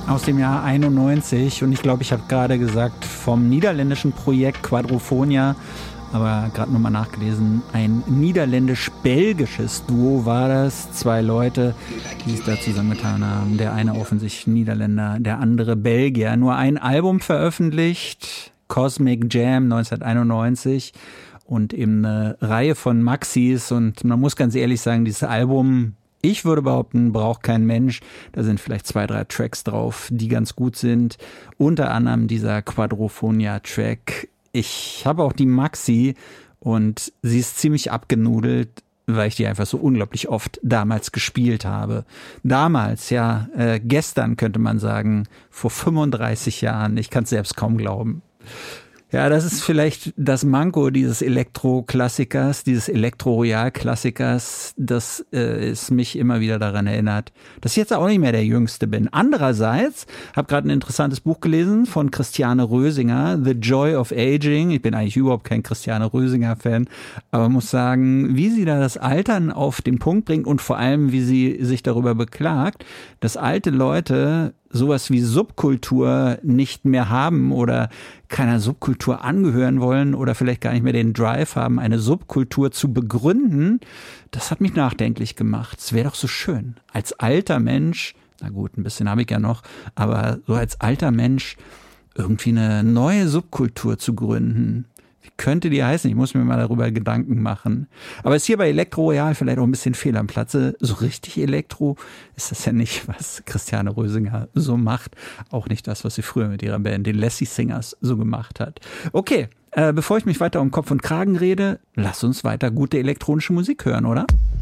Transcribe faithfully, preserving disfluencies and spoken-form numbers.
aus dem Jahr einundneunzig und ich glaube, ich habe gerade gesagt vom niederländischen Projekt Quadrofonia, aber gerade nochmal nachgelesen, ein niederländisch-belgisches Duo war das, zwei Leute, die sich da zusammengetan haben, der eine offensichtlich Niederländer, der andere Belgier, nur ein Album veröffentlicht, Cosmic Jam neunzehnhunderteinundneunzig und eben eine Reihe von Maxis und man muss ganz ehrlich sagen, dieses Album, ich würde behaupten, braucht kein Mensch. Da sind vielleicht zwei, drei Tracks drauf, die ganz gut sind. Unter anderem dieser Quadrofonia-Track. Ich habe auch die Maxi und sie ist ziemlich abgenudelt, weil ich die einfach so unglaublich oft damals gespielt habe. Damals, ja, äh, gestern könnte man sagen, vor fünfunddreißig Jahren. Ich kann es selbst kaum glauben. Ja, das ist vielleicht das Manko dieses Elektro-Klassikers, dieses Elektro-Royal-Klassikers, dass äh, es mich immer wieder daran erinnert, dass ich jetzt auch nicht mehr der Jüngste bin. Andererseits, habe gerade ein interessantes Buch gelesen von Christiane Rösinger, The Joy of Aging. Ich bin eigentlich überhaupt kein Christiane Rösinger-Fan, aber muss sagen, wie sie da das Altern auf den Punkt bringt und vor allem, wie sie sich darüber beklagt, dass alte Leute sowas wie Subkultur nicht mehr haben oder keiner Subkultur angehören wollen oder vielleicht gar nicht mehr den Drive haben, eine Subkultur zu begründen, das hat mich nachdenklich gemacht. Es wäre doch so schön, als alter Mensch, na gut, ein bisschen habe ich ja noch, aber so als alter Mensch irgendwie eine neue Subkultur zu gründen. Wie könnte die heißen? Ich muss mir mal darüber Gedanken machen. Aber ist hier bei Elektro Royal vielleicht auch ein bisschen fehl am Platze. So richtig Elektro ist das ja nicht, was Christiane Rösinger so macht. Auch nicht das, was sie früher mit ihrer Band, den Lassie Singers, so gemacht hat. Okay, äh, bevor ich mich weiter um Kopf und Kragen rede, lass uns weiter gute elektronische Musik hören, oder?